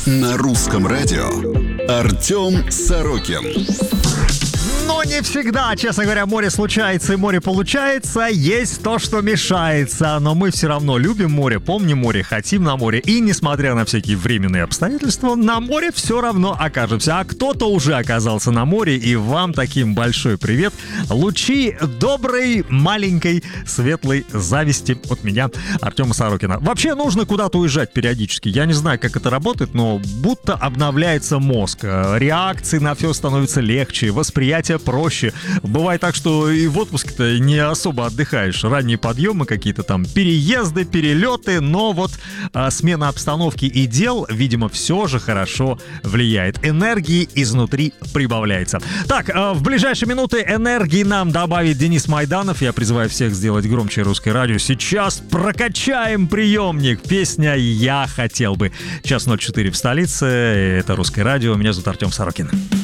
На русском радио Артем Сорокин. Но не всегда, честно говоря, море случается и море получается. Есть то, что мешается. Но мы все равно любим море, помним море, хотим на море. И несмотря на всякие временные обстоятельства, на море все равно окажемся. А кто-то уже оказался на море, и вам таким большой привет. Лучи доброй, маленькой, светлой зависти от меня, Артема Сорокина. Вообще нужно куда-то уезжать периодически. Я не знаю, как это работает, но будто обновляется мозг. Реакции на все становятся легче, восприятие проще. Бывает так, что и в отпуске-то не особо отдыхаешь. Ранние подъемы какие-то там, переезды, перелеты, но вот смена обстановки и дел, видимо, все же хорошо влияет. Энергии изнутри прибавляется. Так, в ближайшие минуты энергии нам добавит Денис Майданов. Я призываю всех сделать громче русское радио. Сейчас прокачаем приемник. Песня «Я хотел бы». Час 04 в столице. Это русское радио. Меня зовут Артем Сорокин.